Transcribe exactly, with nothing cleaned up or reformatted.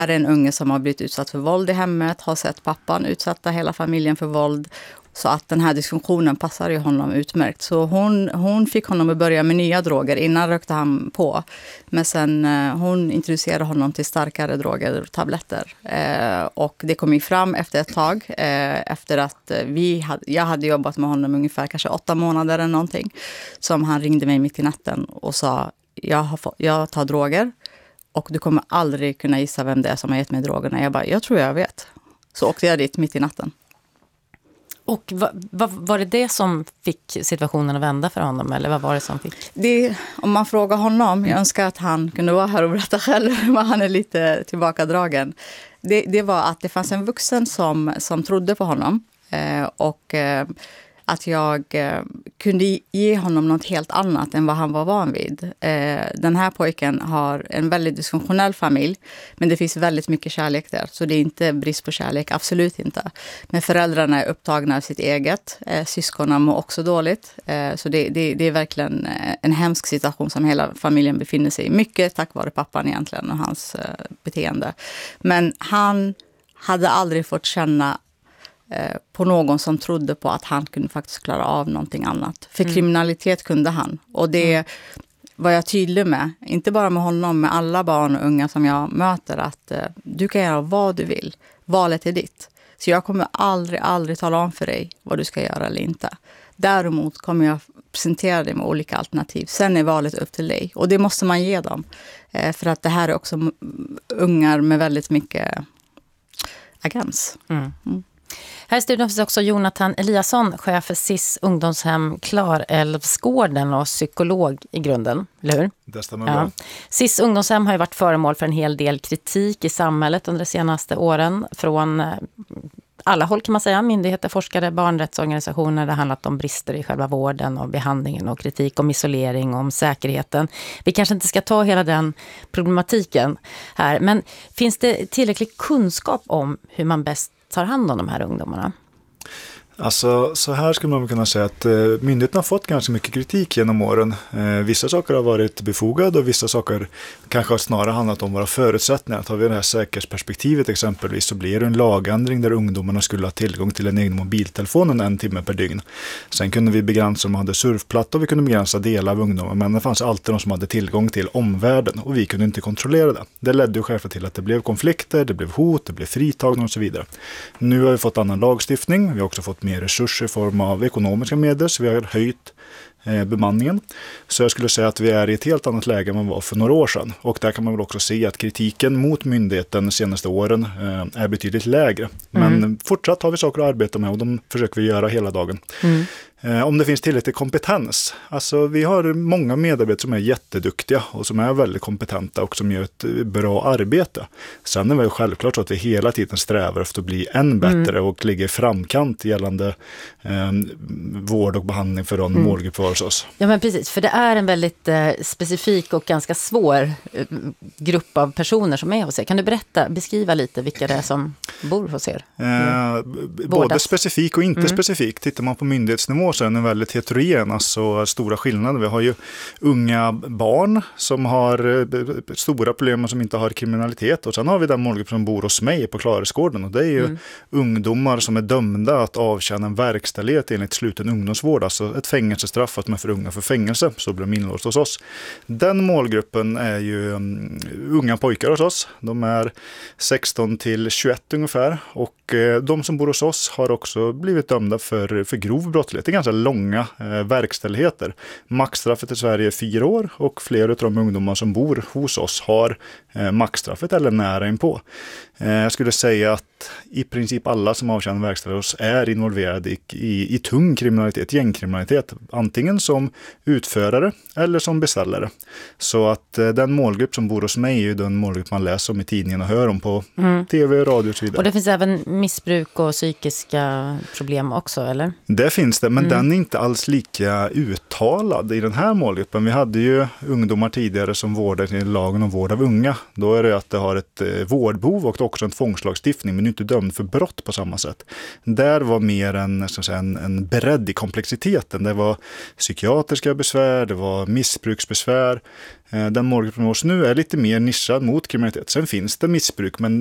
är det en unge som har blivit utsatt för våld i hemmet, har sett pappan utsätta hela familjen för våld. Så att den här dysfunktionen passar ju honom utmärkt. Så hon, hon fick honom att börja med nya droger. Innan rökte han på. Men sen eh, hon introducerade honom till starkare droger, tabletter. Eh, och det kom ju fram efter ett tag. Eh, efter att vi hade, jag hade jobbat med honom ungefär kanske åtta månader eller någonting. Som han ringde mig mitt i natten och sa, jag, har fått, jag tar droger. Och du kommer aldrig kunna gissa vem det är som har gett mig drogerna. Jag bara, jag tror jag vet. Så åkte jag dit mitt i natten. Och vad, vad, var det det som fick situationen att vända för honom? Eller vad var det som fick? Det, om man frågar honom, jag önskar att han kunde vara här och berätta själv, men han är lite tillbakadragen. Det, det var att det fanns en vuxen som, som trodde på honom. Eh, och eh, att jag eh, kunde ge honom något helt annat än vad han var van vid. Eh, den här pojken har en väldigt dysfunktionell familj, men det finns väldigt mycket kärlek där. Så det är inte brist på kärlek, absolut inte. Men föräldrarna är upptagna av sitt eget. Eh, syskonen mår också dåligt. Eh, så det, det, det är verkligen en hemsk situation som hela familjen befinner sig i. Mycket tack vare pappan egentligen och hans eh, beteende. Men han hade aldrig fått känna på någon som trodde på att han kunde faktiskt klara av någonting annat. För mm. kriminalitet kunde han. Och det mm. var jag tydlig med. Inte bara med honom, med alla barn och unga som jag möter. Att uh, du kan göra vad du vill. Valet är ditt. Så jag kommer aldrig, aldrig tala om för dig vad du ska göra eller inte. Däremot kommer jag presentera dig med olika alternativ. Sen är valet upp till dig. Och det måste man ge dem. Uh, för att det här är också m- ungar med väldigt mycket agens. Mm. Mm. Här i studion finns också Jonathan Eliasson, chef för S I S ungdomshem Klarälvsgården och psykolog i grunden, eller hur? Det stämmer bra. Ja. S I S ungdomshem har ju varit föremål för en hel del kritik i samhället under de senaste åren från alla håll kan man säga, myndigheter, forskare, barnrättsorganisationer. Det har handlat om brister i själva vården och behandlingen och kritik om isolering, om säkerheten. Vi kanske inte ska ta hela den problematiken här, men finns det tillräcklig kunskap om hur man bäst tar hand om de här ungdomarna? Alltså, så här skulle man kunna säga att eh, myndigheterna har fått ganska mycket kritik genom åren. Eh, vissa saker har varit befogade och vissa saker kanske har snarare handlat om våra förutsättningar. Tar vi det här säkerhetsperspektivet exempelvis så blir det en lagändring där ungdomarna skulle ha tillgång till en egen mobiltelefon en timme per dygn. Sen kunde vi begränsa om de hade surfplatta och vi kunde begränsa delar av ungdomar. Men det fanns alltid de som hade tillgång till omvärlden och vi kunde inte kontrollera det. Det ledde ju självklart till att det blev konflikter, det blev hot, det blev fritagning och så vidare. Nu har vi fått annan lagstiftning, vi har också fått mer resurser i form av ekonomiska medel, så vi har höjt eh, bemanningen. Så jag skulle säga att vi är i ett helt annat läge än man var för några år sedan. Och där kan man väl också se att kritiken mot myndigheten de senaste åren eh, är betydligt lägre. Men mm. fortsatt har vi saker att arbeta med och de försöker vi göra hela dagen. Mm. Eh, om det finns tillräcklig kompetens. Alltså vi har många medarbetare som är jätteduktiga och som är väldigt kompetenta och som gör ett bra arbete. Sen är det självklart så att vi hela tiden strävar efter att bli än bättre mm. och ligga i framkant gällande eh, vård och behandling för de mm. målgrupp för oss. Ja men precis, för det är en väldigt eh, specifik och ganska svår eh, grupp av personer som är hos er. Kan du berätta, beskriva lite vilka det är som bor hos er? Eh, både specifik och inte mm. specifik. Tittar man på myndighetsnivå så är den väldigt heterogen, alltså stora skillnader. Vi har ju unga barn som har stora problem och som inte har kriminalitet och sen har vi den målgrupp som bor hos mig på Klarälvsgården och det är ju mm. ungdomar som är dömda att avtjäna en verkställighet enligt sluten ungdomsvård, alltså ett fängelsestraff att de är för unga för fängelse, så blir de inlåst hos oss. Den målgruppen är ju um, unga pojkar hos oss. De är sexton till tjugoett ungefär och uh, de som bor hos oss har också blivit dömda för, för grov brottslighet. Det är ganska långa eh, verkställigheter. Maxstraffet i Sverige är fyra år och flera av de ungdomar som bor hos oss har eh, maxstraffet eller nära inpå. Eh, jag skulle säga att i princip alla som avtjänar verkställighet hos oss är involverade i, i, i tung kriminalitet, gängkriminalitet. Antingen som utförare eller som beställare. Så att eh, den målgrupp som bor hos mig är ju den målgrupp man läser om i tidningen och hör om på mm. tv, radio och så vidare. Och det finns även missbruk och psykiska problem också, eller? Det finns det, men Mm. den är inte alls lika uttalad i den här målgruppen. Vi hade ju ungdomar tidigare som vårdade i lagen om vård av unga. Då är det att det har ett eh, vårdbehov och också en tvångslagstiftning, men inte dömd för brott på samma sätt. Där var mer en, så att säga, en, en bredd i komplexiteten. Det var psykiatriska besvär, det var missbruksbesvär. Den målgruppen hos nu är lite mer nischad mot kriminalitet. Sen finns det missbruk, men